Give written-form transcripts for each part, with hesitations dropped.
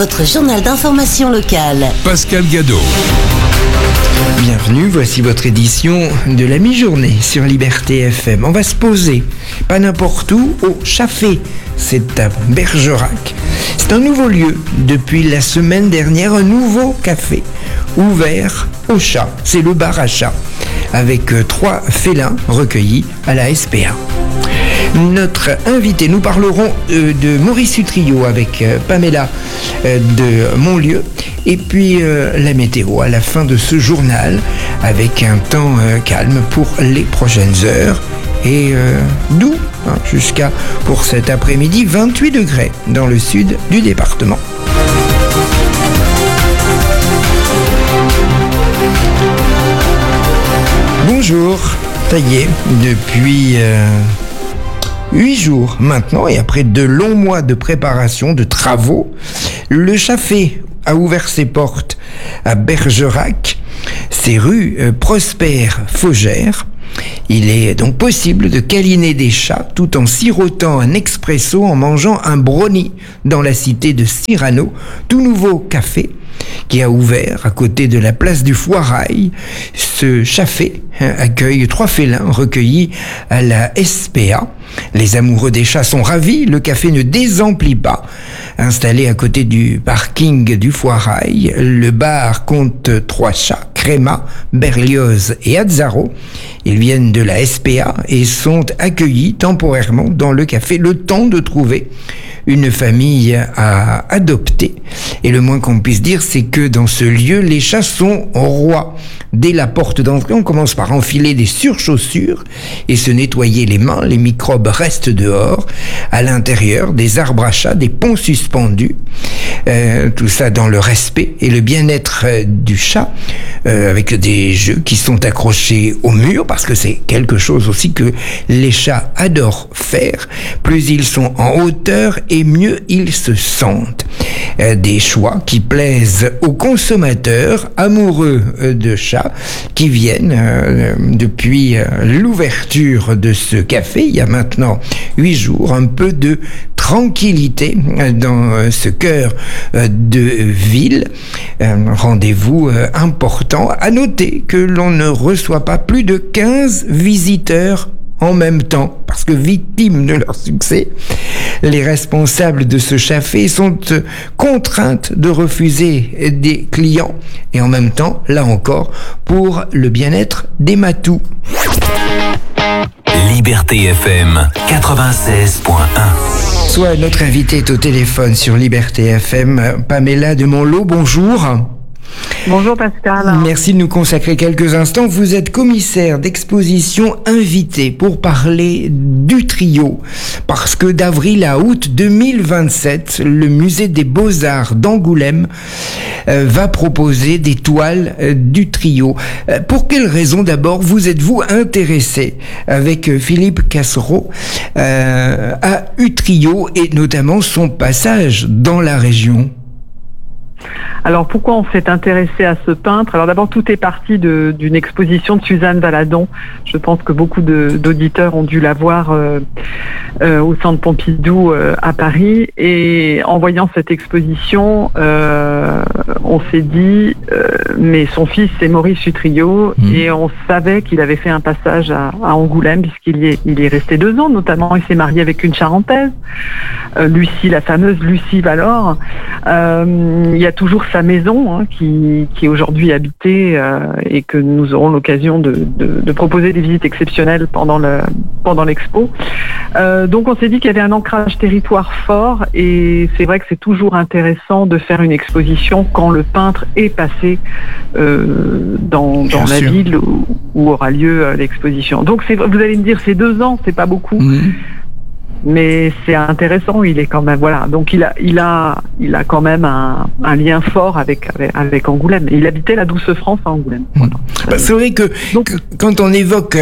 votre journal d'information locale. Pascal Gadot. Bienvenue, voici votre édition de la mi-journée sur Liberté FM. On va se poser, pas n'importe où, au Chaffé. C'est à Bergerac. C'est un nouveau lieu. Depuis la semaine dernière, un nouveau café ouvert aux chats. C'est le bar à chats, avec 3 félins recueillis à la SPA. Notre invité, nous parlerons de Maurice Utrillo avec Pamela de Montlieu, et puis la météo à la fin de ce journal, avec un temps calme pour les prochaines heures et doux jusqu'à, pour cet après-midi, 28 degrés dans le sud du département. Bonjour, ça y est, depuis 8 jours maintenant, et après de longs mois de préparation, de travaux, le Chaffé a ouvert ses portes à Bergerac. C'est rue Prosper Faugère. Il est donc possible de câliner des chats tout en sirotant un expresso, en mangeant un brownie dans la cité de Cyrano. Tout nouveau café qui a ouvert à côté de la place du Foirail. Ce Chaffé accueille 3 félins recueillis à la SPA. Les amoureux des chats sont ravis, le café ne désemplit pas. Installé à côté du parking du Foirail, le bar compte 3 chats, Créma, Berlioz et Azzaro. Ils viennent de la SPA et sont accueillis temporairement dans le café, le temps de trouver une famille à adopter. Et le moins qu'on puisse dire, c'est que dans ce lieu, les chats sont rois. Dès la porte d'entrée, on commence par enfiler des surchaussures et se nettoyer les mains. Les microbes restent dehors. À l'intérieur, des arbres à chats, des ponts suspendus. Tout ça dans le respect et le bien-être du chat, avec des jeux qui sont accrochés au mur, parce que c'est quelque chose aussi que les chats adorent faire. Plus ils sont en hauteur et mieux ils se sentent. Des choix qui plaisent aux consommateurs amoureux de chats qui viennent depuis l'ouverture de ce café, il y a maintenant 8 jours, un peu de tranquillité dans ce cœur de ville. Rendez-vous important. À noter que l'on ne reçoit pas plus de 15 visiteurs en même temps, parce que victimes de leur succès, les responsables de ce café sont contraintes de refuser des clients, et en même temps, là encore, pour le bien-être des matous. Liberté FM 96.1. Soit notre invité est au téléphone sur Liberté FM, Pamela de Montlieu, bonjour. Bonjour Pascal. Merci de nous consacrer quelques instants. Vous êtes commissaire d'exposition invité pour parler d'Utrillo, parce que d'avril à août 2027, le musée des Beaux-Arts d'Angoulême va proposer des toiles d'Utrillo. Pour quelles raisons d'abord vous êtes-vous intéressé avec Philippe Cassereau à Utrillo et notamment son passage dans la région? Alors pourquoi on s'est intéressé à ce peintre? Alors d'abord, tout est parti d'une exposition de Suzanne Valadon. Je pense que beaucoup d'auditeurs ont dû la voir au Centre Pompidou à Paris. Et en voyant cette exposition, on s'est dit, mais son fils c'est Maurice Utrillo, et on savait qu'il avait fait un passage à Angoulême, puisqu'il y est resté 2 ans, notamment il s'est marié avec une Charentaise, Lucie, la fameuse Lucie Valor. Il y a toujours sa maison qui est aujourd'hui habitée et que nous aurons l'occasion de proposer des visites exceptionnelles pendant l'expo. Donc on s'est dit qu'il y avait un ancrage territoire fort, et c'est vrai que c'est toujours intéressant de faire une exposition quand le peintre est passé dans la ville où aura lieu l'exposition. Donc vous allez me dire, c'est 2 ans, c'est pas beaucoup. Mais c'est intéressant, il est quand même, voilà. Donc il a quand même un lien fort avec Angoulême. Il habitait la Douce France à Angoulême. Voilà. C'est vrai que quand on évoque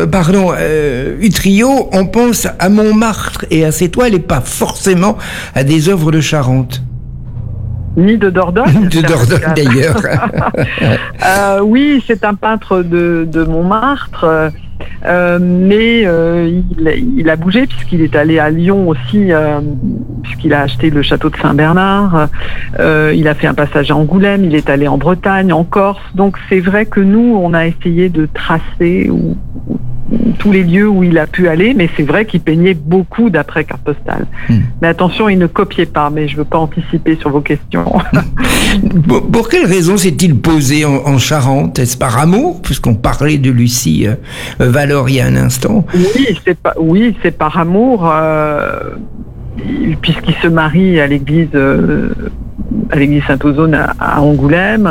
Utrillo, on pense à Montmartre et à ses toiles, et pas forcément à des œuvres de Charente. Ni de Dordogne. De Dordogne d'ailleurs. Oui, c'est un peintre de Montmartre. mais il a bougé puisqu'il est allé à Lyon aussi, puisqu'il a acheté le château de Saint-Bernard. Il a fait un passage à Angoulême, il est allé en Bretagne, en Corse. Donc c'est vrai que nous, on a essayé de tracer tous les lieux où il a pu aller, mais c'est vrai qu'il peignait beaucoup d'après carte postale. Mais attention, il ne copiait pas, mais je ne veux pas anticiper sur vos questions. Pour quelle raison s'est-il posé en Charente? Est-ce par amour, puisqu'on parlait de Lucie Valor il y a un instant? Oui, c'est par amour, puisqu'il se marie à l'église Saint-Ozone à Angoulême.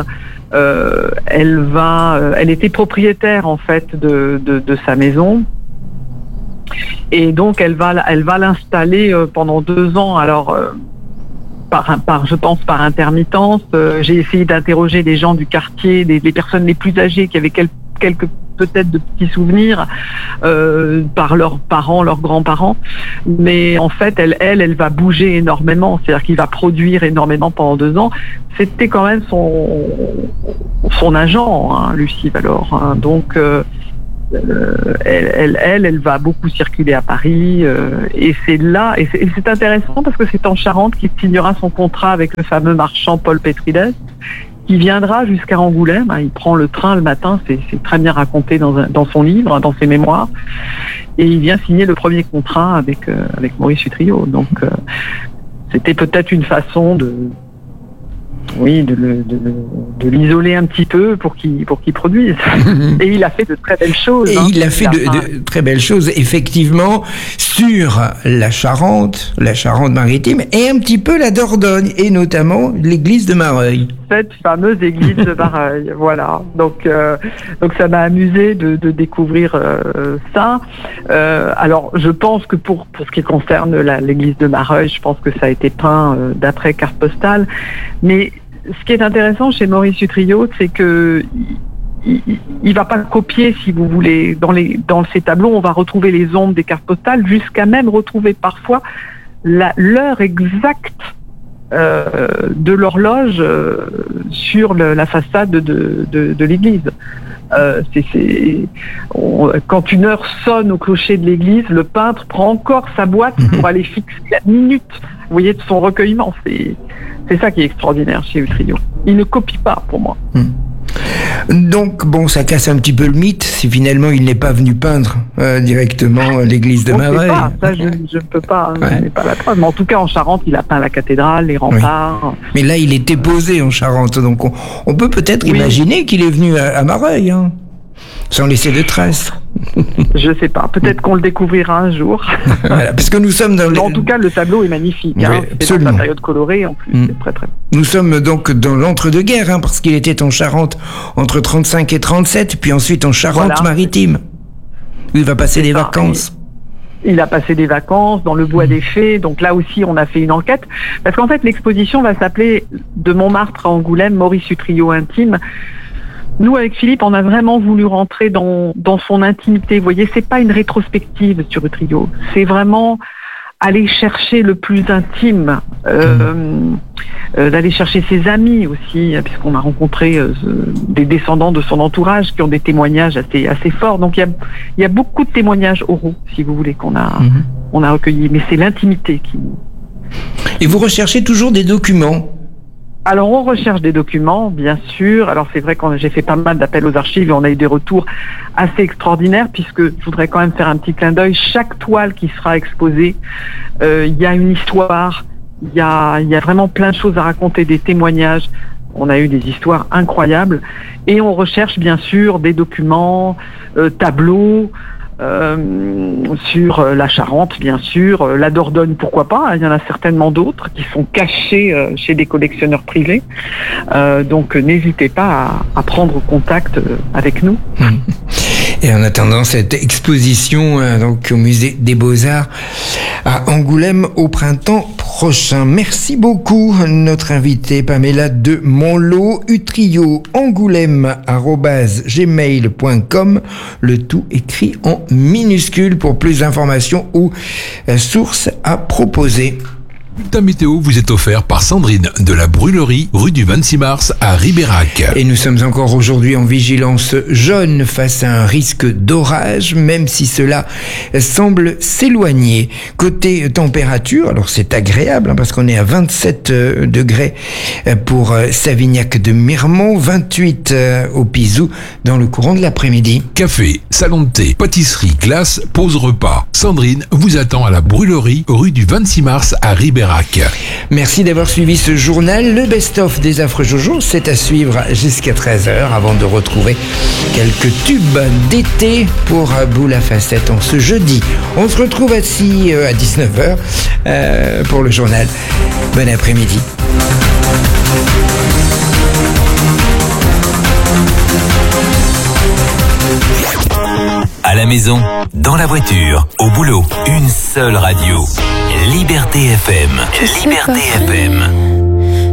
Elle était propriétaire en fait de sa maison, et donc elle va l'installer pendant 2 ans. Alors je pense par intermittence. J'ai essayé d'interroger des gens du quartier, les personnes les plus âgées qui avaient quelques peut-être de petits souvenirs par leurs parents, leurs grands-parents, mais en fait elle va bouger énormément, c'est-à-dire qu'il va produire énormément pendant 2 ans. C'était quand même son agent, Lucie Valor, donc elle va beaucoup circuler à Paris, et c'est là, et c'est intéressant parce que c'est en Charente qu'il signera son contrat avec le fameux marchand Paul Pétrides, qui viendra jusqu'à Angoulême. Il prend le train le matin, c'est très bien raconté dans son livre, dans ses mémoires, et il vient signer le premier contrat avec Maurice Utrillo. Donc c'était peut-être une façon de l'isoler un petit peu pour qu'il produise. Et il a fait de très belles choses. Et il a fait de très belles choses, effectivement, sur la Charente-Maritime, et un petit peu la Dordogne, et notamment l'église de Mareuil. Cette fameuse église de Mareuil, voilà. Donc ça m'a amusé de découvrir ça. Alors, je pense que pour ce qui concerne l'église de Mareuil, je pense que ça a été peint d'après carte postale. Mais ce qui est intéressant chez Maurice Utrillo, c'est que il va pas copier, si vous voulez. Dans ces tableaux, on va retrouver les ombres des cartes postales, jusqu'à même retrouver parfois l'heure exacte de l'horloge sur la façade de l'église. Quand une heure sonne au clocher de l'église, le peintre prend encore sa boîte pour aller fixer la minute, vous voyez, de son recueillement. C'est ça qui est extraordinaire chez Utrillo. Il ne copie pas, pour moi. Donc, bon, ça casse un petit peu le mythe, si finalement il n'est pas venu peindre directement l'église de Mareuil. Ça, je ne peux pas, je n'ai pas la preuve. Mais en tout cas, en Charente, il a peint la cathédrale, les remparts. Oui. Mais là, il était posé en Charente, donc on peut peut-être imaginer qu'il est venu à Mareuil, sans laisser de traces. Je sais pas, peut-être qu'on le découvrira un jour. Voilà, parce que nous sommes dans En tout cas, le tableau est magnifique. Oui, c'est dans la période colorée, en plus. C'est très, très... Nous sommes donc dans l'entre-deux-guerres, parce qu'il était en Charente entre 35 et 37, puis ensuite en Charente-Maritime, où il va passer des vacances. Il a passé des vacances dans le bois des Fées, donc là aussi on a fait une enquête, parce qu'en fait l'exposition va s'appeler De Montmartre à Angoulême, Maurice Utrillo intime. Nous, avec Philippe, on a vraiment voulu rentrer dans son intimité. Vous voyez, c'est pas une rétrospective sur Utrillo. C'est vraiment aller chercher le plus intime, d'aller chercher ses amis aussi, puisqu'on a rencontré des descendants de son entourage qui ont des témoignages assez forts. Donc il y a beaucoup de témoignages oraux, si vous voulez, qu'on a recueillis. Mais c'est l'intimité qui... Et vous recherchez toujours des documents? Alors, on recherche des documents, bien sûr. Alors, c'est vrai que j'ai fait pas mal d'appels aux archives et on a eu des retours assez extraordinaires, puisque je voudrais quand même faire un petit clin d'œil. Chaque toile qui sera exposée, il y a une histoire, il y a vraiment plein de choses à raconter, des témoignages. On a eu des histoires incroyables. Et on recherche, bien sûr, des documents, tableaux, sur la Charente, bien sûr, la Dordogne, pourquoi pas, il y en a certainement d'autres qui sont cachés chez des collectionneurs privés, donc n'hésitez pas à prendre contact avec nous. Et en attendant cette exposition donc au musée des Beaux-Arts à Angoulême au printemps prochain. Merci beaucoup, notre invitée Pamela de Monlot. Utrillo Angoulême@gmail.com, le tout écrit en minuscules pour plus d'informations ou sources à proposer. bulletin météo vous est offert par Sandrine de la brûlerie rue du 26 mars à Ribérac. Et nous sommes encore aujourd'hui en vigilance jaune face à un risque d'orage, même si cela semble s'éloigner. Côté température, alors c'est agréable parce qu'on est à 27 degrés pour Savignac de Miremont, 28 au Pizou dans le courant de l'après-midi. Café, salon de thé, pâtisserie, glace, pause repas. Sandrine vous attend à la brûlerie rue du 26 mars à Ribérac. Merci d'avoir suivi ce journal. Le best-of des Affreux Jojo, c'est à suivre jusqu'à 13h avant de retrouver quelques tubes d'été pour Boule à Facettes en ce jeudi. On se retrouve à 19h pour le journal. Bon après-midi. À la maison, dans la voiture, au boulot, une seule radio. Liberté FM. Liberté FM.